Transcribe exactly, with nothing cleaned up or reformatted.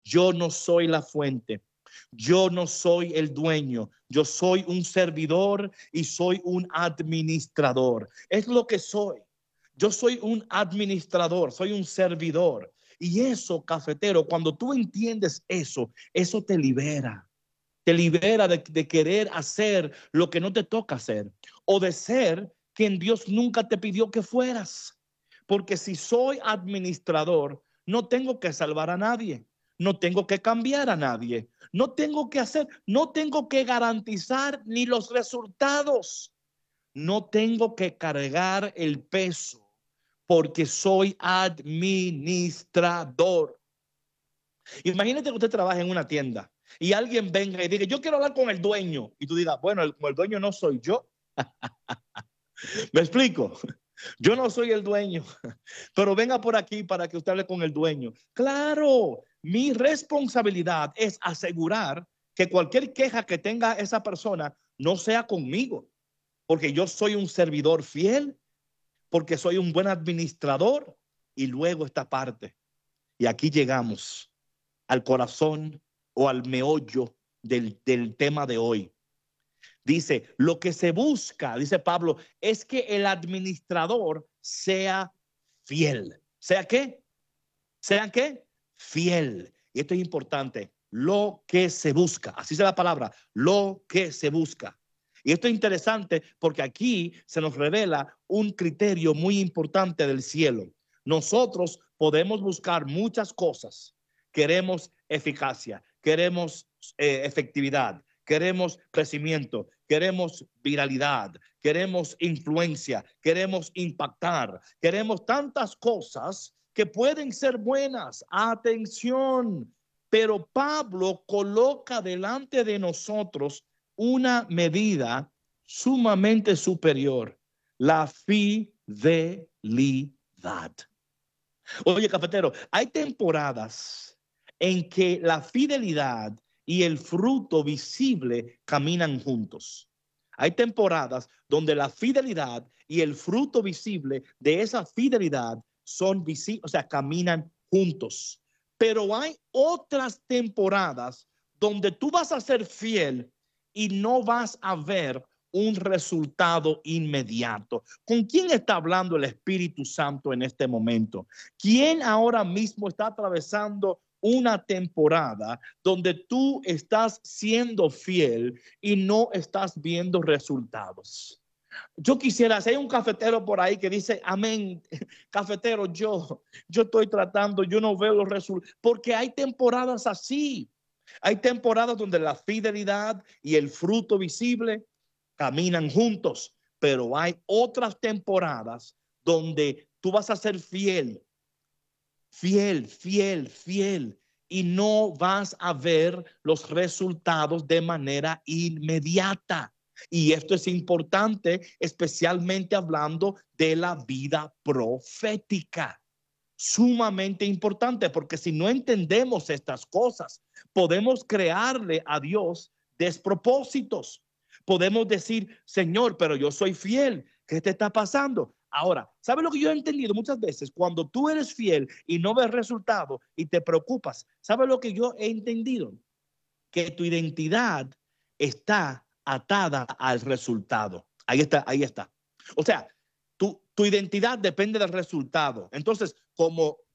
Yo no soy la fuente. Yo no soy el dueño. Yo soy un servidor y soy un administrador. Es lo que soy. Yo soy un administrador, soy un servidor. Y eso, cafetero, cuando tú entiendes eso, eso te libera. Te libera de, de querer hacer lo que no te toca hacer o de ser quien Dios nunca te pidió que fueras. Porque si soy administrador, no tengo que salvar a nadie, no tengo que cambiar a nadie, no tengo que hacer, no tengo que garantizar ni los resultados, no tengo que cargar el peso porque soy administrador. Imagínate que usted trabaja en una tienda y alguien venga y diga, yo quiero hablar con el dueño. Y tú digas, bueno, el, el dueño no soy yo. ¿Me explico? Yo no soy el dueño, pero venga por aquí para que usted hable con el dueño. Claro, mi responsabilidad es asegurar que cualquier queja que tenga esa persona no sea conmigo, porque yo soy un servidor fiel, porque soy un buen administrador. Y luego esta parte, y aquí llegamos al corazón o al meollo del, del tema de hoy. Dice, lo que se busca, dice Pablo, es que el administrador sea fiel. ¿Sea qué? ¿Sea qué? Fiel. Y esto es importante. Lo que se busca. Así es la palabra. Lo que se busca. Y esto es interesante porque aquí se nos revela un criterio muy importante del cielo. Nosotros podemos buscar muchas cosas. Queremos eficacia, queremos eh, efectividad, queremos crecimiento, queremos viralidad, queremos influencia, queremos impactar, queremos tantas cosas que pueden ser buenas. Atención, pero Pablo coloca delante de nosotros una medida sumamente superior, la fidelidad. Oye, cafetero, hay temporadas en que la fidelidad y el fruto visible caminan juntos. Hay temporadas donde la fidelidad y el fruto visible de esa fidelidad son visibles, o sea, caminan juntos. Pero hay otras temporadas donde tú vas a ser fiel y no vas a ver un resultado inmediato. ¿Con quién está hablando el Espíritu Santo en este momento? ¿Quién ahora mismo está atravesando una temporada donde tú estás siendo fiel y no estás viendo resultados? Yo quisiera, si hay un cafetero por ahí que dice, amén, cafetero, yo, yo estoy tratando, yo no veo los resultados, porque hay temporadas así. Hay temporadas donde la fidelidad y el fruto visible caminan juntos, pero hay otras temporadas donde tú vas a ser fiel, fiel, fiel, fiel, y no vas a ver los resultados de manera inmediata. Y esto es importante, especialmente hablando de la vida profética. Sumamente importante, porque si no entendemos estas cosas, podemos crearle a Dios despropósitos. Podemos decir, Señor, pero yo soy fiel. ¿Qué te está pasando? Ahora, ¿sabes lo que yo he entendido muchas veces? Cuando tú eres fiel y no ves resultado y te preocupas, ¿sabes lo que yo he entendido? Que tu identidad está atada al resultado. Ahí está, ahí está. O sea, tu, tu identidad depende del resultado. Entonces, como